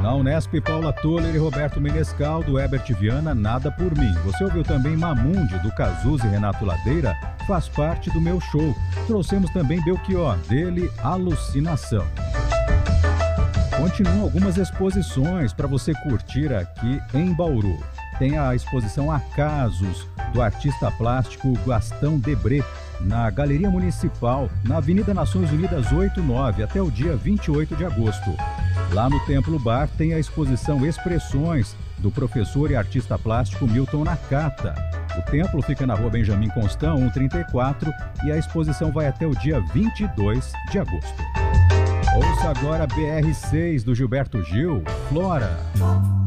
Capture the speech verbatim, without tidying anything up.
Na Unesp, Paula Toller e Roberto Menescal, do Herbert Viana, Nada por Mim. Você ouviu também Mamundi, do Cazuza e Renato Ladeira, Faz Parte do Meu Show. Trouxemos também Belchior, dele, Alucinação. Continuam algumas exposições para você curtir aqui em Bauru. Tem a exposição Acasos, do artista plástico Gastão Debré, na Galeria Municipal, na Avenida Nações Unidas oito nove, até o dia vinte e oito de agosto. Lá no Templo Bar tem a exposição Expressões, do professor e artista plástico Milton Nakata. O templo fica na Rua Benjamin Constant, cento e trinta e quatro, e a exposição vai até o dia vinte e dois de agosto. Ouça agora B R seis, do Gilberto Gil, Flora.